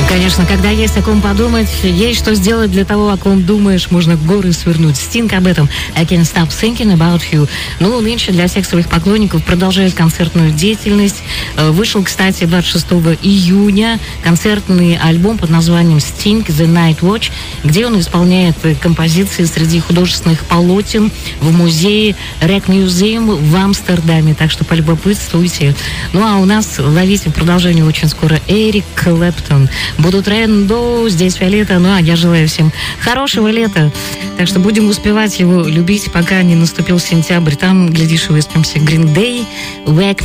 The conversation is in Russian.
Конечно, когда есть о ком подумать, есть что сделать для того, о ком думаешь, можно горы свернуть. Стинг об этом. I can't stop thinking about you. Ну, нынче для всех своих поклонников продолжает концертную деятельность. Вышел, кстати, 26 июня концертный альбом под названием Sting The Night Watch, где он исполняет композиции среди художественных полотен в музее Rijksmuseum в Амстердаме. Так что полюбопытствуйте. Ну, а у нас ловите продолжение очень скоро. Эрик Клэптон. Будут Рэндо, здесь Виолетта. Ну, а я желаю всем хорошего лета. Так что будем успевать его любить, пока не наступил сентябрь. Там, глядишь, выспимся. Green Day, Wake